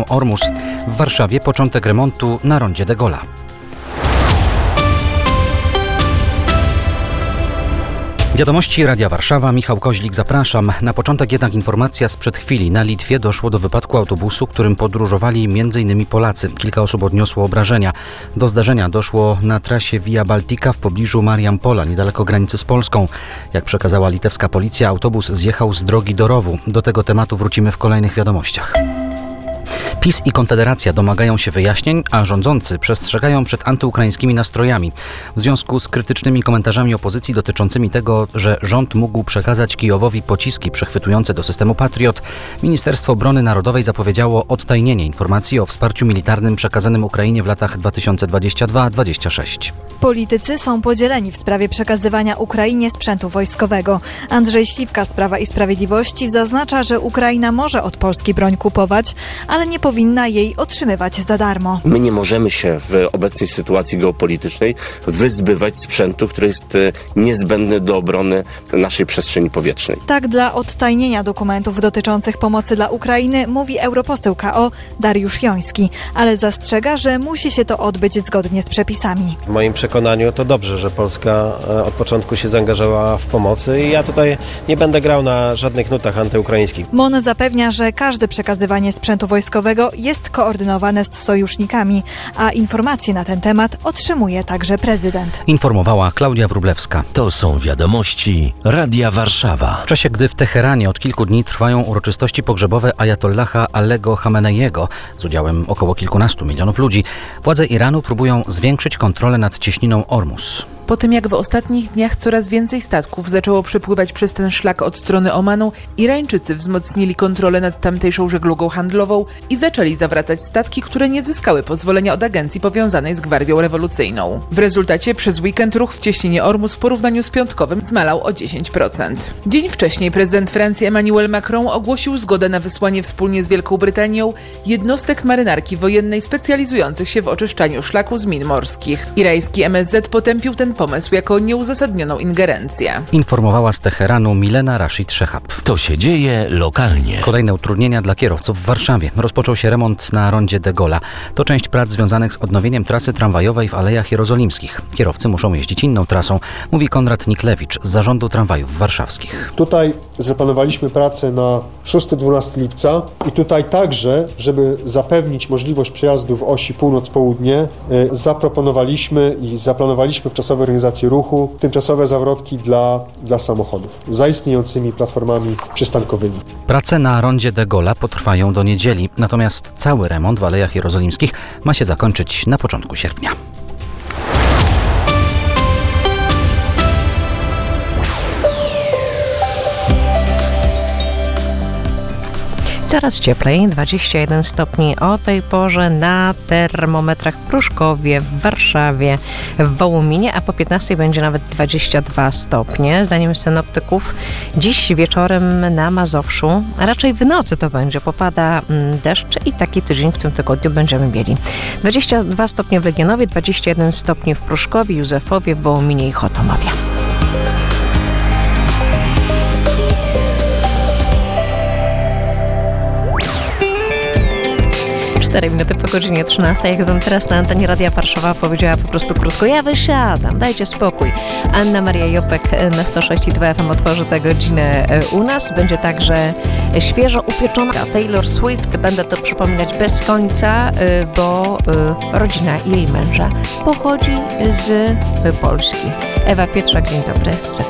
Ormus. W Warszawie początek remontu na rondzie de Gaulle'a. Wiadomości Radia Warszawa, Michał Koźlik, zapraszam. Na początek jednak informacja sprzed chwili. Na Litwie doszło do wypadku autobusu, którym podróżowali m.in. Polacy. Kilka osób odniosło obrażenia. Do zdarzenia doszło na trasie Via Baltica w pobliżu Mariampola, niedaleko granicy z Polską. Jak przekazała litewska policja, autobus zjechał z drogi do rowu. Do tego tematu wrócimy w kolejnych wiadomościach. PiS i Konfederacja domagają się wyjaśnień, a rządzący przestrzegają przed antyukraińskimi nastrojami. W związku z krytycznymi komentarzami opozycji dotyczącymi tego, że rząd mógł przekazać Kijowowi pociski przechwytujące do systemu Patriot, Ministerstwo Obrony Narodowej zapowiedziało odtajnienie informacji o wsparciu militarnym przekazanym Ukrainie w latach 2022-2026. Politycy są podzieleni w sprawie przekazywania Ukrainie sprzętu wojskowego. Andrzej Śliwka z Prawa i Sprawiedliwości zaznacza, że Ukraina może od Polski broń kupować, ale nie powinna jej otrzymywać za darmo. My nie możemy się w obecnej sytuacji geopolitycznej wyzbywać sprzętu, który jest niezbędny do obrony naszej przestrzeni powietrznej. Tak dla odtajnienia dokumentów dotyczących pomocy dla Ukrainy mówi europoseł KO Dariusz Joński, ale zastrzega, że musi się to odbyć zgodnie z przepisami. W moim przekonaniu to dobrze, że Polska od początku się zaangażowała w pomocy i ja tutaj nie będę grał na żadnych nutach antyukraińskich. MON zapewnia, że każde przekazywanie sprzętu wojskowego jest koordynowane z sojusznikami, a informacje na ten temat otrzymuje także prezydent. Informowała Klaudia Wróblewska. To są wiadomości Radia Warszawa. W czasie, gdy w Teheranie od kilku dni trwają uroczystości pogrzebowe ajatollaha Alego Chameneiego z udziałem około kilkunastu milionów ludzi, władze Iranu próbują zwiększyć kontrolę nad cieśniną Ormus. Po tym jak w ostatnich dniach coraz więcej statków zaczęło przepływać przez ten szlak od strony Omanu, Irańczycy wzmocnili kontrolę nad tamtejszą żeglugą handlową i zaczęli zawracać statki, które nie zyskały pozwolenia od agencji powiązanej z Gwardią Rewolucyjną. W rezultacie przez weekend ruch w cieśninie Ormus w porównaniu z piątkowym zmalał o 10%. Dzień wcześniej prezydent Francji Emmanuel Macron ogłosił zgodę na wysłanie wspólnie z Wielką Brytanią jednostek marynarki wojennej specjalizujących się w oczyszczaniu szlaku z min morskich. Irański MSZ potępił ten pomysł jako nieuzasadnioną ingerencję. Informowała z Teheranu Milena Rashid Szehab. To się dzieje lokalnie. Kolejne utrudnienia dla kierowców w Warszawie. Rozpoczął się remont na rondzie de Gaulle'a. To część prac związanych z odnowieniem trasy tramwajowej w Alejach Jerozolimskich. Kierowcy muszą jeździć inną trasą, mówi Konrad Niklewicz z Zarządu Tramwajów Warszawskich. Tutaj zaplanowaliśmy pracę na 6-12 lipca i tutaj także, żeby zapewnić możliwość przejazdu w osi północ-południe, zaproponowaliśmy i zaplanowaliśmy w czasowej organizacji ruchu tymczasowe zawrotki dla samochodów z zaistniejącymi platformami przystankowymi. Prace na rondzie de Gaulle'a potrwają do niedzieli, natomiast cały remont w Alejach Jerozolimskich ma się zakończyć na początku sierpnia. Coraz cieplej, 21 stopni o tej porze na termometrach w Pruszkowie, w Warszawie, w Wołominie, a po 15 będzie nawet 22 stopnie. Zdaniem synoptyków dziś wieczorem na Mazowszu, a raczej w nocy to będzie, popada deszcz i taki tydzień w tym tygodniu będziemy mieli. 22 stopnie w Legionowie, 21 stopni w Pruszkowie, Józefowie, w Wołominie i Chotomowie. 4 minuty po godzinie 13. Jak wam teraz na antenie Radia Warszawa powiedziała po prostu krótko: ja wysiadam, dajcie spokój. Anna Maria Jopek na 106,2 FM otworzy tę godzinę u nas. Będzie także świeżo upieczona Taylor Swift. Będę to przypominać bez końca, bo rodzina jej męża pochodzi z Polski. Ewa Pietrzak, dzień dobry.